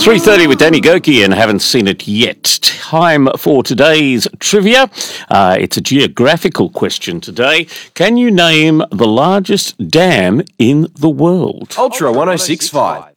3:30 with Danny Goki and haven't seen it yet. Time for today's trivia. It's a geographical question today. Can you name the largest dam in the world? Ultra 1065.